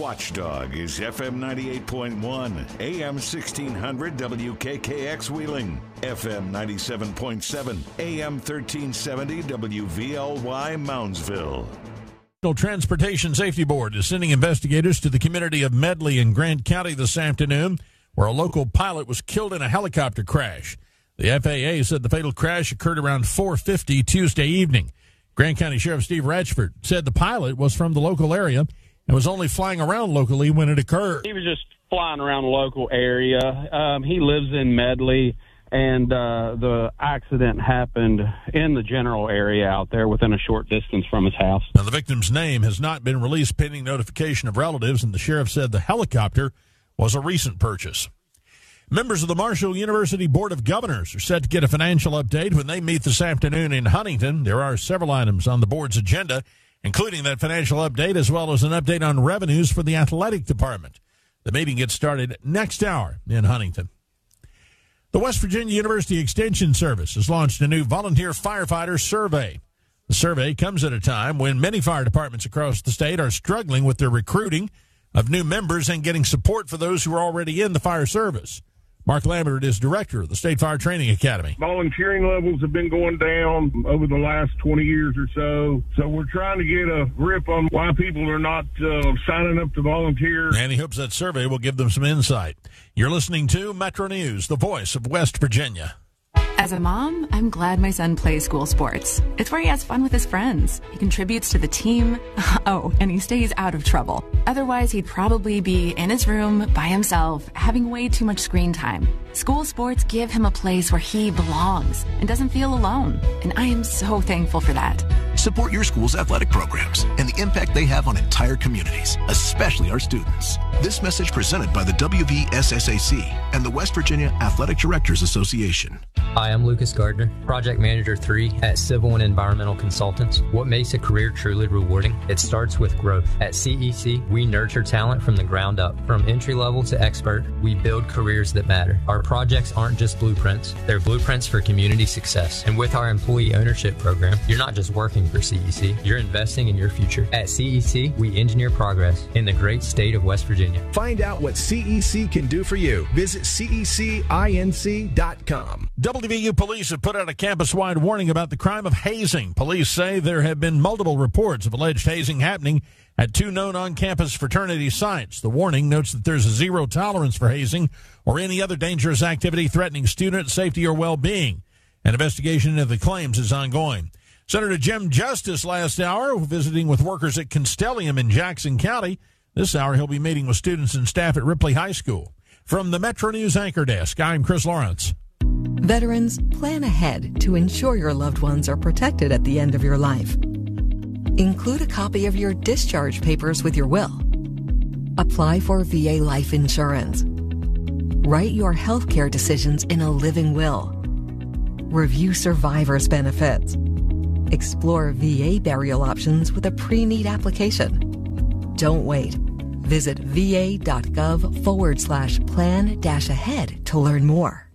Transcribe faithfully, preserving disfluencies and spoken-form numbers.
Watchdog is F M ninety-eight point one, A M sixteen hundred W K K X Wheeling, F M ninety-seven point seven, A M thirteen seventy W V L Y Moundsville. The Transportation Safety Board is sending investigators to the community of Medley in Grant County this afternoon, where a local pilot was killed in a helicopter crash. The F A A said the fatal crash occurred around four fifty Tuesday evening. Grant County Sheriff Steve Ratchford said the pilot was from the local area and was only flying around locally when it occurred. He was just flying around the local area. Um, he lives in Medley, and uh, the accident happened in the general area out there within a short distance from his house. Now, the victim's name has not been released pending notification of relatives, and the sheriff said the helicopter was a recent purchase. Members of the Marshall University Board of Governors are set to get a financial update when they meet this afternoon in Huntington. There are several items on the board's agenda, including that financial update as well as an update on revenues for the athletic department. The meeting gets started next hour in Huntington. The West Virginia University Extension Service has launched a new volunteer firefighter survey. The survey comes at a time when many fire departments across the state are struggling with their recruiting of new members and getting support for those who are already in the fire service. Mark Lambert is director of the State Fire Training Academy. Volunteering levels have been going down over the last twenty years or so. So we're trying to get a grip on why people are not uh, signing up to volunteer. And he hopes that survey will give them some insight. You're listening to Metro News, the voice of West Virginia. As a mom, I'm glad my son plays school sports. It's where he has fun with his friends. He contributes to the team. Oh, and he stays out of trouble. Otherwise, he'd probably be in his room by himself, having way too much screen time. School sports give him a place where he belongs and doesn't feel alone. And I am so thankful for that. Support your school's athletic programs and the impact they have on entire communities, especially our students. This message presented by the W V S S A C and the West Virginia Athletic Directors Association. Hi, I'm Lucas Gardner, Project Manager three at Civil and Environmental Consultants. What makes a career truly rewarding? It starts with growth. At C E C, we nurture talent from the ground up. From entry level to expert, we build careers that matter. Our projects aren't just blueprints, they're blueprints for community success. And with our employee ownership program, you're not just working for C E C, you're investing in your future. At C E C, we engineer progress in the great state of West Virginia. Find out what C E C can do for you. Visit C E C inc dot com. W V U police have put out a campus-wide warning about the crime of hazing. Police say there have been multiple reports of alleged hazing happening at two known on-campus fraternity sites. The warning notes that there's a zero tolerance for hazing or any other dangerous activity threatening student safety or well-being. An investigation into the claims is ongoing. Senator Jim Justice last hour visiting with workers at Constellium in Jackson County. This hour he'll be meeting with students and staff at Ripley High School. From the Metro News Anchor Desk, I'm Chris Lawrence. Veterans, plan ahead to ensure your loved ones are protected at the end of your life. Include a copy of your discharge papers with your will. Apply for V A life insurance. Write your health care decisions in a living will. Review survivor's benefits. Explore V A burial options with a pre-need application. Don't wait. Visit va.gov forward slash plan dash ahead to learn more.